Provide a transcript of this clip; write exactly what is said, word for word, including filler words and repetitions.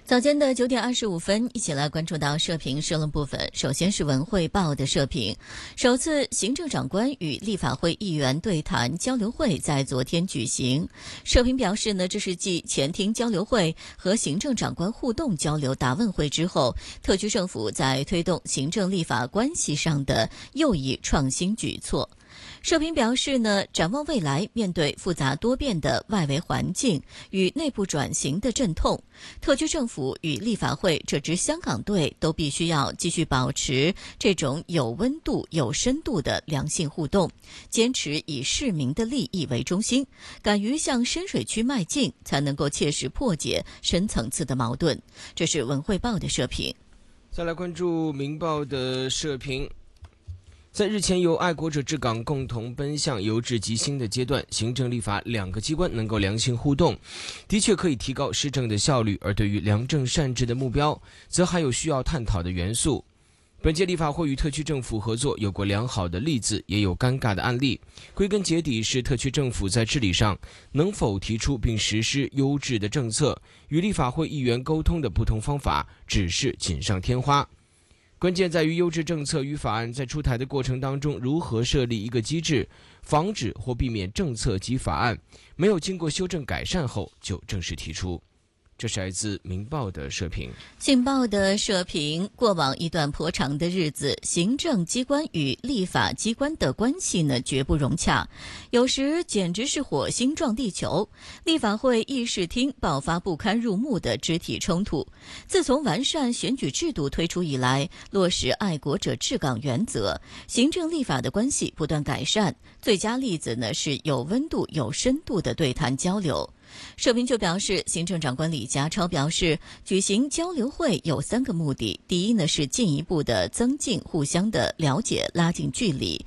早间的九点二十五分，一起来关注到社评社论部分。首先是文汇报的社评，首次行政长官与立法会议员对谈交流会在昨天举行。社评表示呢，这是继前厅交流会和行政长官互动交流答问会之后，特区政府在推动行政立法关系上的又一创新举措。社评表示呢，展望未来，面对复杂多变的外围环境与内部转型的阵痛，特区政府与立法会这支香港队都必须要继续保持这种有温度、有深度的良性互动，坚持以市民的利益为中心，敢于向深水区迈进，才能够切实破解深层次的矛盾。这是文汇报的社评。 再来关注明报的社评。在日前由爱国者治港共同奔向由治及兴的阶段，行政立法两个机关能够良性互动，的确可以提高施政的效率，而对于良政善治的目标，则还有需要探讨的元素。本届立法会与特区政府合作有过良好的例子，也有尴尬的案例，归根结底是特区政府在治理上能否提出并实施优质的政策，与立法会议员沟通的不同方法只是锦上添花。关键在于优质政策与法案在出台的过程当中，如何设立一个机制，防止或避免政策及法案没有经过修正改善后就正式提出。这是来自《明报》的社评。 信报的社评，过往一段颇长的日子，行政机关与立法机关的关系呢绝不融洽，有时简直是火星撞地球。立法会议事厅爆发不堪入目的肢体冲突。自从完善选举制度推出以来，落实爱国者治港原则，行政立法的关系不断改善。最佳例子呢是有温度、有深度的对谈交流。社评就表示，行政长官李家超表示，举行交流会有三个目的。第一呢，是进一步的增进互相的了解，拉近距离；